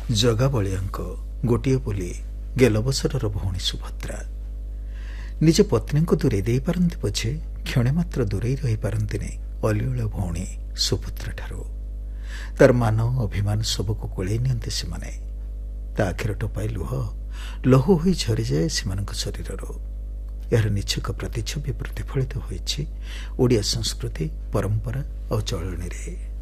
ଜଗାବଳିଆଙ୍କ ଗୋଟିଏ ବୋଲି ଗେଲବସରର ଭଉଣୀ ସୁଭଦ୍ରା ନିଜ ପତ୍ନୀଙ୍କୁ ଦୂରେଇ ଦେଇପାରନ୍ତି ପଛେ କ୍ଷଣେ ମାତ୍ର ଦୂରେଇ ରହିପାରନ୍ତିନି ଅଲିଅଳ ଭଉଣୀ ସୁଭଦ୍ରାଠାରୁ। ତାର ମାନ ଅଭିମାନ ସବୁକୁ କୋଳେଇ ନିଅନ୍ତି ସେମାନେ। ତା ଆଖିର ଟୋପାଏ ଲହୁ ହୋଇ ଝରିଯାଏ ସେମାନଙ୍କ ଶରୀରରୁ। ଏହାର ନିଛକ ପ୍ରତିଛବି ପ୍ରତିଫଳିତ ହୋଇଛି ଓଡ଼ିଆ ସଂସ୍କୃତି, ପରମ୍ପରା ଆଉ ଚଳଣୀରେ।